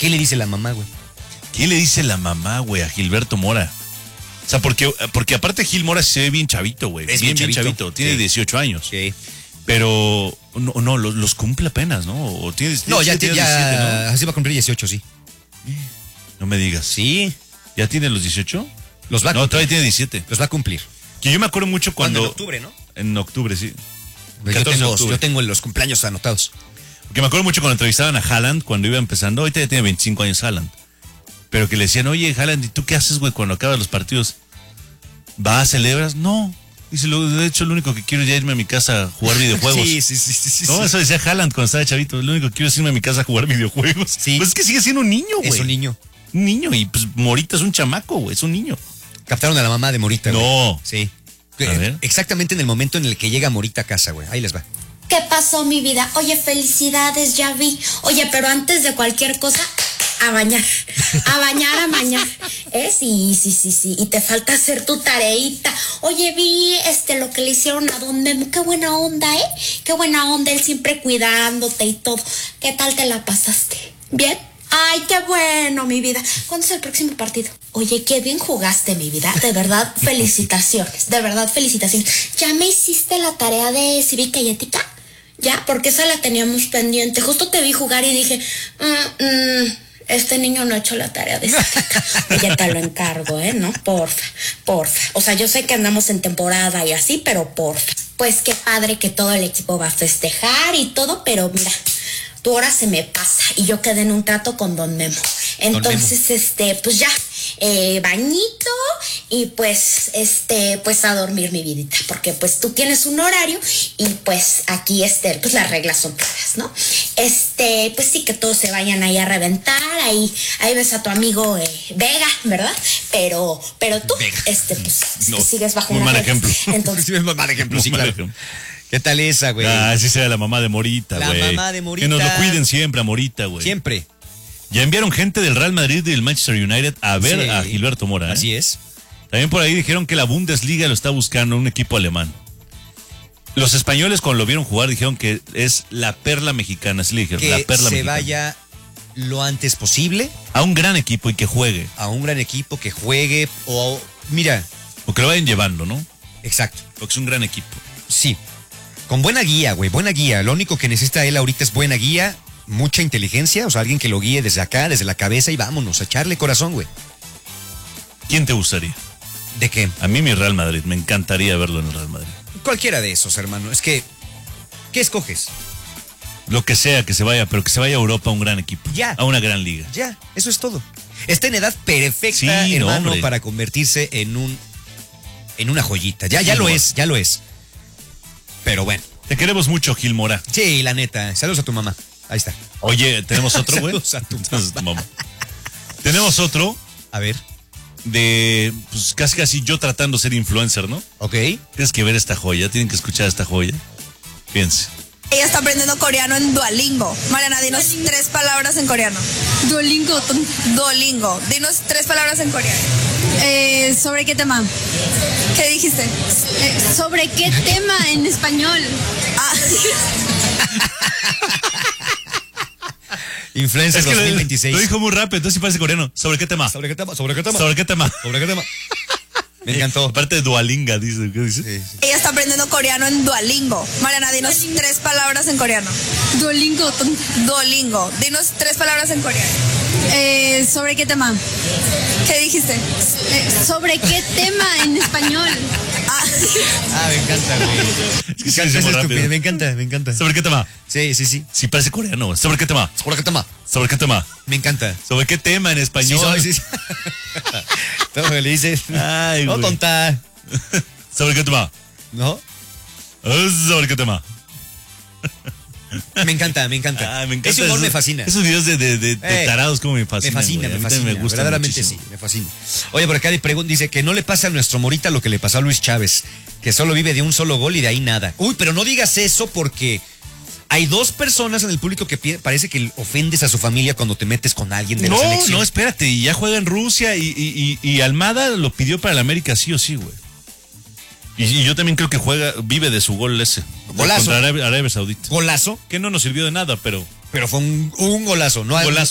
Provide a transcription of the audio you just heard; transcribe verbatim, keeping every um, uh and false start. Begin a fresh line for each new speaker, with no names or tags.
¿Qué le dice la mamá, güey?
¿Qué le dice la mamá, güey, a Gilberto Mora? O sea, porque, porque aparte Gil Mora se ve bien chavito, güey.
Es
bien,
bien
bien
chavito.
chavito. Tiene
Sí.
dieciocho años.
Sí.
Pero, no, no los, los cumple apenas, ¿no? O tiene,
No, ya,
tiene
ya,
diecisiete, ¿no?
así va a cumplir dieciocho, sí.
No me digas.
Sí.
¿Ya tiene los dieciocho?
Los va a
No,
cumplir.
todavía tiene diecisiete.
Los va a cumplir.
Que yo me acuerdo mucho cuando...
En octubre, ¿no?
En octubre, sí.
Yo
catorce de
tengo,
octubre.
yo tengo los cumpleaños anotados.
Porque me acuerdo mucho cuando entrevistaban a Haaland, cuando iba empezando. Ahorita ya tiene veinticinco años Haaland. Pero que le decían, oye, Haaland, ¿y tú qué haces, güey, cuando acabas los partidos? ¿Vas, celebras? No. Dice, lo- de hecho, lo único que quiero es ya irme a mi casa a jugar videojuegos.
Sí, sí, sí, sí, sí.
No,
sí.
eso decía Haaland cuando estaba chavito. Lo único que quiero es irme a mi casa a jugar videojuegos.
Sí.
Pues es que sigue siendo un niño, güey.
Es un niño.
Un niño. Y pues Morita es un chamaco, güey. Es un niño.
Captaron a la mamá de Morita, güey.
No.
Sí.
A ver.
Exactamente en el momento en el que llega Morita a casa, güey. Ahí les va.
¿Qué pasó, mi vida? Oye, felicidades, ya vi. Oye, pero antes de cualquier cosa, a bañar. A bañar, a bañar. ¿Eh? Sí, sí, sí, sí. Y te falta hacer tu tareita. Oye, vi este lo que le hicieron a Don Memo. Qué buena onda, ¿eh? Qué buena onda, él siempre cuidándote y todo. ¿Qué tal te la pasaste? ¿Bien? Ay, qué bueno, mi vida. ¿Cuándo es el próximo partido? Oye, qué bien jugaste, mi vida. De verdad, felicitaciones. De verdad, felicitaciones. ¿Ya me hiciste la tarea de cívica y ética? Ya, porque esa la teníamos pendiente. Justo te vi jugar y dije, mm, mm, este niño no ha hecho la tarea de cívica. Oye, te lo encargo, ¿eh? ¿No? Porfa, porfa. O sea, yo sé que andamos en temporada y así, pero porfa. Pues qué padre que todo el equipo va a festejar y todo, pero mira, tu hora se me pasa y yo quedé en un trato con Don Memo. Entonces, este, pues ya, eh, bañito y pues, este, pues a dormir, mi vidita, porque pues tú tienes un horario y pues aquí, este, pues las reglas son claras, ¿no? Este, pues sí, que todos se vayan ahí a reventar, ahí, ahí ves a tu amigo eh, Vega, ¿verdad? Pero, pero tú,
Vega.
este, pues,
No,
sigues bajo
muy
una
mal
regla.
ejemplo.
Entonces,
Sí, es mal ejemplo, sí,
Mal
claro.
ejemplo.
¿Qué tal esa, güey?
Ah, así sea la mamá de Morita,
La
güey.
mamá de Morita.
Que nos lo cuiden siempre a Morita, güey.
Siempre.
Ya enviaron gente del Real Madrid y del Manchester United a ver
Sí.
a Gilberto Mora. ¿eh?
Así es.
También por ahí dijeron que la Bundesliga lo está buscando un equipo alemán. Los españoles cuando lo vieron jugar dijeron que es la perla mexicana, así le dijeron,
Que
la perla
se
mexicana.
vaya lo antes posible
A un gran equipo y que juegue.
a un gran equipo que juegue o... Mira,
O que lo vayan llevando, ¿no?
exacto.
Porque es un gran equipo.
Sí. Con buena guía, güey, buena guía. Lo único que necesita él ahorita es buena guía, mucha inteligencia, o sea, alguien que lo guíe desde acá, desde la cabeza y vámonos, a echarle corazón, güey.
¿Quién te gustaría?
¿De qué?
A mí mi Real Madrid, me encantaría verlo en el Real Madrid.
Cualquiera de esos, hermano. Es que, ¿qué escoges?
Lo que sea que se vaya, pero que se vaya a Europa a un gran equipo.
Ya.
A una gran liga.
Ya, eso es todo. Está en edad perfecta,
Sí, no,
hermano,
hombre.
para convertirse en un en una joyita. Ya, ya
Sí,
lo
no.
es, ya lo es. Pero bueno.
Te queremos mucho, Gil Mora.
Sí, la neta. Saludos a tu mamá. Ahí está.
Oye, ¿tenemos otro, güey?
Saludos a tu
Saludos a tu mamá. Tenemos otro
A ver.
de, pues casi casi yo tratando de ser influencer, ¿no?
Ok.
Tienes que ver esta joya, tienen que escuchar esta joya. Fíjense.
Ella está aprendiendo coreano en Duolingo. Mariana, dinos tres palabras en coreano.
Duolingo, ton-
Duolingo. Dinos tres palabras en coreano.
eh, ¿sobre qué tema?
¿Qué dijiste?
Eh, ¿Sobre qué tema en español?
Ah,
Influencer
Es que lo,
dos mil veintiséis.
lo dijo muy rápido, entonces sí parece coreano. ¿Sobre qué tema?
¿Sobre qué tema? ¿Sobre qué tema?
¿Sobre qué tema?
¿Sobre qué tema? Me encantó.
Aparte de Duolinga, dice. ¿Qué dice?
Sí, sí.
ella está aprendiendo coreano en Duolingo. Mariana, dinos tres palabras en coreano.
Duolingo, ton-
Duolingo. Dinos tres palabras en coreano.
eh, ¿sobre qué tema?
¿Qué dijiste?
Eh, ¿Sobre qué tema en español?
Ah,
Ah, me encanta, güey.
Es que sí
Me encanta,
lo hicimos
es
rápido.
estúpido, me encanta, me encanta.
¿Sobre qué tema?
Sí, sí, sí.
Sí, parece coreano. güey. ¿Sobre qué tema?
¿Sobre qué tema?
¿Sobre qué tema?
Me encanta.
¿Sobre qué tema en
Sí,
español?
soy, sí, sí. Todo lo que le dices.
Ay,
No,
güey.
tonta.
¿Sobre qué tema?
¿No?
¿Sobre qué tema?
Me encanta, me encanta.
Ah, me encanta.
Ese humor
esos-
me fascina.
Esos videos de, de, de- de
Eh,
tarados como me
Me
fascinan.
fascina,
güey. A
me
mí también
fascina.
me gusta
Verdaderamente
muchísimo.
sí, me fascina. Oye, por acá le pregunto, dice que no le pasa a nuestro Morita lo que le pasó a Luis Chávez, que solo vive de un solo gol y de ahí nada. Uy, pero no digas eso porque hay dos personas en el público que pi- parece que ofendes a su familia cuando te metes con alguien de la
No,
selección.
no, espérate, y ya juega en Rusia y, y, y, y Almada lo pidió para el América sí o sí, güey. Y, y yo también creo que juega, vive de su gol ese.
Golazo.
Contra Arabia, Arabia Saudita.
Golazo,
Que no nos sirvió de nada, pero
pero fue un, un golazo. No,
Golazo.